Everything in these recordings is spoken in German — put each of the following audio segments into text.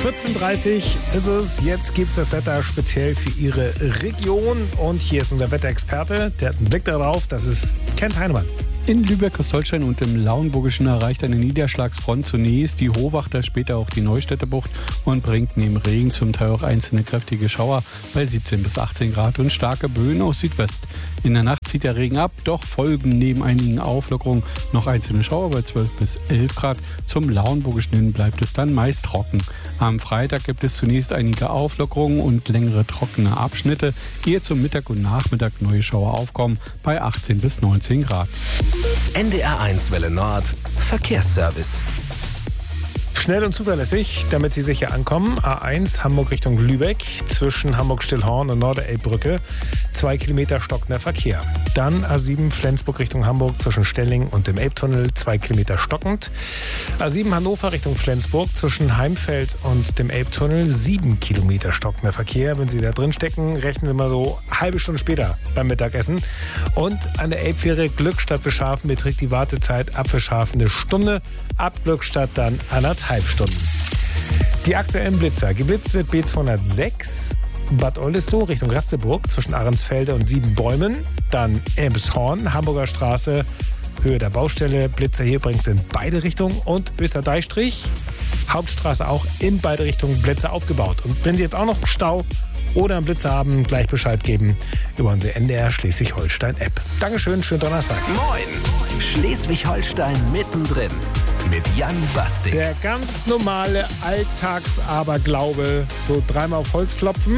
14:30 ist es. Jetzt gibt es das Wetter speziell für Ihre Region. Und hier ist unser Wetterexperte. Der hat einen Blick darauf. Das ist Kent Heinemann. In Lübeck-Holstein und im Lauenburgischen erreicht eine Niederschlagsfront zunächst die Hohwachter, später auch die Neustädter Bucht und bringt neben Regen zum Teil auch einzelne kräftige Schauer bei 17 bis 18 Grad und starke Böen aus Südwest. In der Nacht zieht der Regen ab, doch folgen neben einigen Auflockerungen noch einzelne Schauer bei 12 bis 11 Grad. Zum Lauenburgischen hin bleibt es dann meist trocken. Am Freitag gibt es zunächst einige Auflockerungen und längere trockene Abschnitte, ehe zum Mittag und Nachmittag neue Schauer aufkommen bei 18 bis 19 Grad. NDR1 Welle Nord Verkehrsservice. Schnell und zuverlässig, damit Sie sicher ankommen. A1 Hamburg Richtung Lübeck zwischen Hamburg-Stillhorn und Norderelbbrücke. 2 Kilometer stockender Verkehr. Dann A7 Flensburg Richtung Hamburg zwischen Stelling und dem Elbtunnel. 2 Kilometer stockend. A7 Hannover Richtung Flensburg zwischen Heimfeld und dem Elbtunnel. 7 Kilometer stockender Verkehr. Wenn Sie da drin stecken, rechnen Sie mal so eine halbe Stunde später beim Mittagessen. Und an der Elbfähre Glückstadt für Schafen beträgt die Wartezeit ab für Schafen eine Stunde. Ab Glückstadt dann 1,5 Stunden. Die aktuellen Blitzer. Geblitzt wird B206 Bad Oldesloe Richtung Ratzeburg zwischen Ahrensfelde und Siebenbäumen. Dann Elmshorn, Hamburger Straße, Höhe der Baustelle. Blitzer hier übrigens in beide Richtungen. Und Österdeichstrich, Hauptstraße auch in beide Richtungen Blitzer aufgebaut. Und wenn Sie jetzt auch noch einen Stau oder einen Blitzer haben, gleich Bescheid geben über unsere NDR Schleswig-Holstein-App. Dankeschön, schönen Donnerstag. Moin! Schleswig-Holstein mittendrin mit Jan Bastik. Der ganz normale Alltagsaberglaube, so dreimal auf Holz klopfen.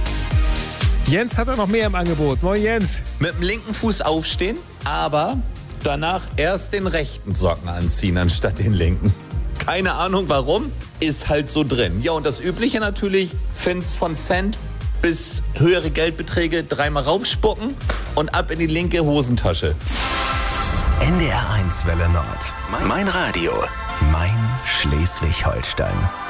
Jens hat da noch mehr im Angebot. Moin Jens. Mit dem linken Fuß aufstehen, aber danach erst den rechten Socken anziehen, anstatt den linken. Keine Ahnung warum, ist halt so drin. Ja, und das Übliche natürlich, Fins von Cent bis höhere Geldbeträge dreimal raufspucken und ab in die linke Hosentasche. NDR1 Welle Nord. Mein Radio. Mein Schleswig-Holstein.